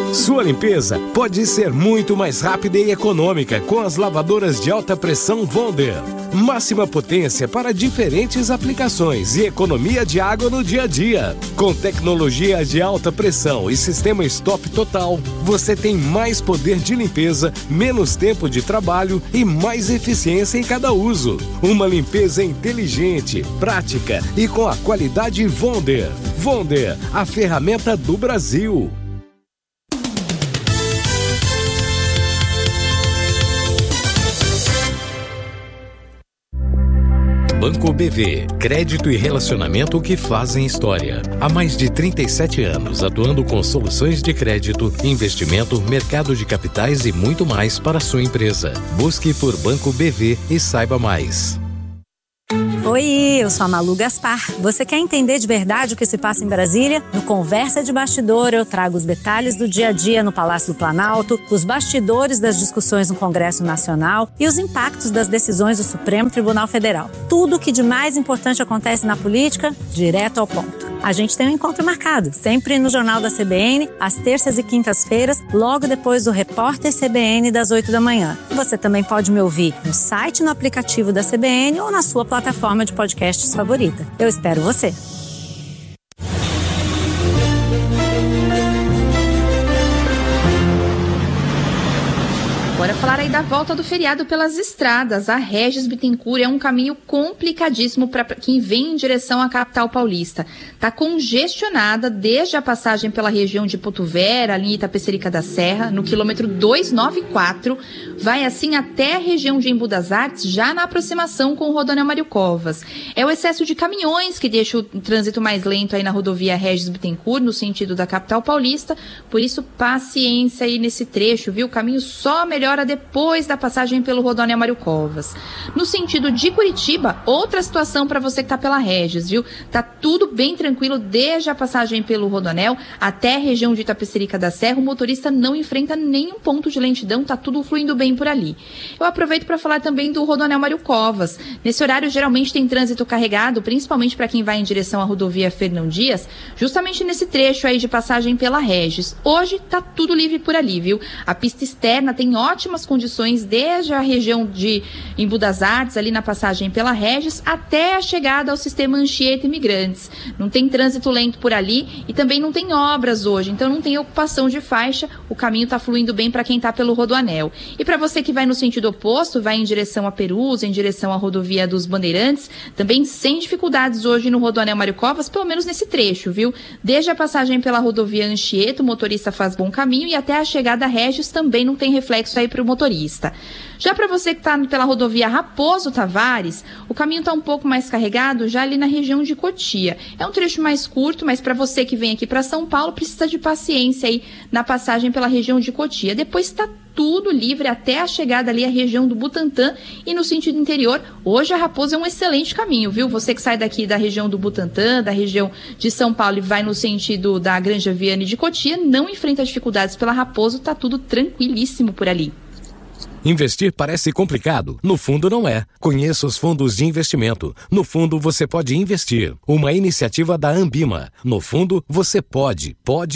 Sua limpeza pode ser muito mais rápida e econômica com as lavadoras de alta pressão Wonder. Máxima potência para diferentes aplicações e economia de água no dia a dia. Com tecnologia de alta pressão e sistema stop total, você tem mais poder de limpeza, menos tempo de trabalho e mais eficiência em cada uso. Uma limpeza inteligente, prática e com a qualidade Wonder. Wonder, a ferramenta do Brasil. Banco BV, crédito e relacionamento que fazem história. Há mais de 37 anos, atuando com soluções de crédito, investimento, mercado de capitais e muito mais para a sua empresa. Busque por Banco BV e saiba mais. Oi, eu sou a Malu Gaspar. Você quer entender de verdade o que se passa em Brasília? No Conversa de Bastidor, eu trago os detalhes do dia a dia no Palácio do Planalto, os bastidores das discussões no Congresso Nacional e os impactos das decisões do Supremo Tribunal Federal. Tudo o que de mais importante acontece na política, direto ao ponto. A gente tem um encontro marcado, sempre no Jornal da CBN, às terças e quintas-feiras, logo depois do Repórter CBN das 8 da manhã. Você também pode me ouvir no site, no aplicativo da CBN ou na sua plataforma de podcasts favorita. Eu espero você. Bora falar aí da volta do feriado pelas estradas. A Regis Bittencourt é um caminho complicadíssimo para quem vem em direção à capital paulista. Está congestionada desde a passagem pela região de Porto Velho, ali em Itapecerica da Serra, no quilômetro 294, vai assim até a região de Embu das Artes, já na aproximação com o Rodoanel Mário Covas. É o excesso de caminhões que deixa o trânsito mais lento aí na rodovia Regis Bittencourt, no sentido da capital paulista, por isso paciência aí nesse trecho, viu? O caminho só melhora depois da passagem pelo Rodoanel Mário Covas. No sentido de Curitiba, outra situação para você que está pela Regis, viu? Tá tudo bem tranquilo desde a passagem pelo Rodoanel até a região de Itapecerica da Serra. O motorista não enfrenta nenhum ponto de lentidão, tá tudo fluindo bem por ali. Eu aproveito para falar também do Rodoanel Mário Covas. Nesse horário geralmente tem trânsito carregado, principalmente para quem vai em direção à rodovia Fernão Dias, justamente nesse trecho aí de passagem pela Regis. Hoje tá tudo livre por ali, viu? A pista externa tem ótimas condições desde a região de Embu das Artes, ali na passagem pela Regis, até a chegada ao sistema Anchieta Imigrantes. Não tem trânsito lento por ali e também não tem obras hoje, então não tem ocupação de faixa, o caminho está fluindo bem para quem está pelo Rodoanel. E para você que vai no sentido oposto, vai em direção a Perus, em direção à rodovia dos Bandeirantes, também sem dificuldades hoje no Rodoanel Mário Covas, pelo menos nesse trecho, viu? Desde a passagem pela rodovia Anchieta, o motorista faz bom caminho e até a chegada a Regis também não tem reflexo aí para o motorista. Já para você que está pela rodovia Raposo Tavares, o caminho está um pouco mais carregado já ali na região de Cotia. É um trecho mais curto, mas para você que vem aqui para São Paulo, precisa de paciência aí na passagem pela região de Cotia. Depois está tudo livre até a chegada ali à região do Butantã e no sentido interior, hoje a Raposo é um excelente caminho, viu? Você que sai daqui da região do Butantã, da região de São Paulo e vai no sentido da Granja Viana e de Cotia, não enfrenta dificuldades pela Raposo, tá tudo tranquilíssimo por ali. Investir parece complicado? No fundo não é. Conheça os fundos de investimento. No fundo você pode investir. Uma iniciativa da Ambima. No fundo você pode.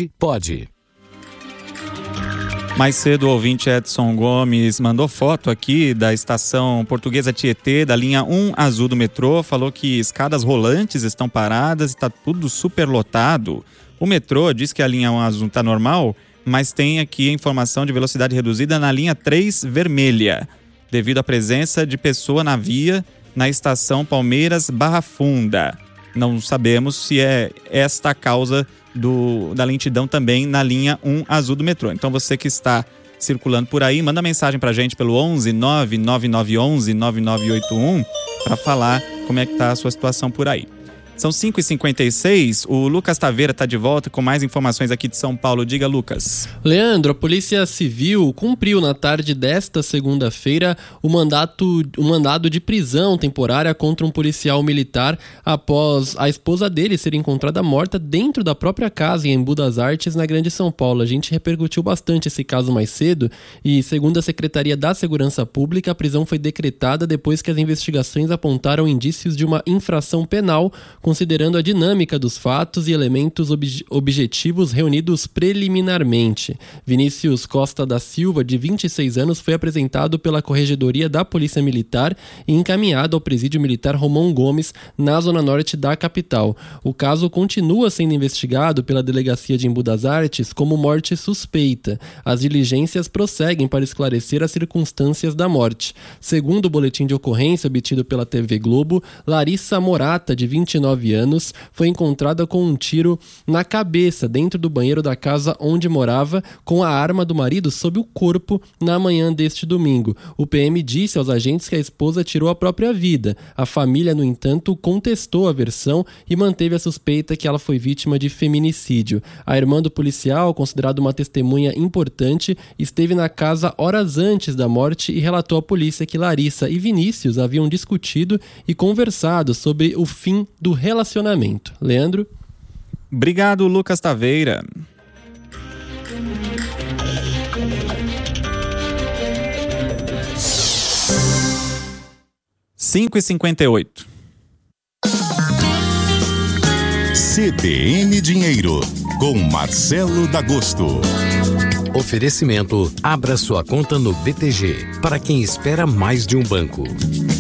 Mais cedo o ouvinte Edson Gomes mandou foto aqui da estação Portuguesa Tietê, da linha 1 azul do metrô. Falou que escadas rolantes estão paradas, está tudo super lotado. O metrô diz que a linha 1 azul está normal, mas tem aqui a informação de velocidade reduzida na linha 3 vermelha, devido à presença de pessoa na via na estação Palmeiras Barra Funda. Não sabemos se é esta a causa da lentidão também na linha 1 azul do metrô. Então você que está circulando por aí, manda mensagem pra gente pelo 11 99911 9981 para falar como é que tá a sua situação por aí. São 5h56, o Lucas Taveira está de volta com mais informações aqui de São Paulo. Diga, Lucas. Leandro, a Polícia Civil cumpriu na tarde desta segunda-feira o mandado de prisão temporária contra um policial militar após a esposa dele ser encontrada morta dentro da própria casa em Embu das Artes, na Grande São Paulo. A gente repercutiu bastante esse caso mais cedo e, segundo a Secretaria da Segurança Pública, a prisão foi decretada depois que as investigações apontaram indícios de uma infração penal considerando a dinâmica dos fatos e elementos objetivos reunidos preliminarmente. Vinícius Costa da Silva, de 26 anos, foi apresentado pela Corregedoria da Polícia Militar e encaminhado ao Presídio Militar Romão Gomes, na zona norte da capital. O caso continua sendo investigado pela Delegacia de Embu das Artes como morte suspeita. As diligências prosseguem para esclarecer as circunstâncias da morte. Segundo o boletim de ocorrência obtido pela TV Globo, Larissa Morata, de 29 anos, foi encontrada com um tiro na cabeça dentro do banheiro da casa onde morava, com a arma do marido sob o corpo na manhã deste domingo. O PM disse aos agentes que a esposa tirou a própria vida. A família, no entanto, contestou a versão e manteve a suspeita que ela foi vítima de feminicídio. A irmã do policial, considerada uma testemunha importante, esteve na casa horas antes da morte e relatou à polícia que Larissa e Vinícius haviam discutido e conversado sobre o fim do relacionamento. Leandro? Obrigado, Lucas Taveira. Cinco e 58. CBN Dinheiro, com Marcelo D'Agosto. Oferecimento: abra sua conta no BTG, para quem espera mais de um banco.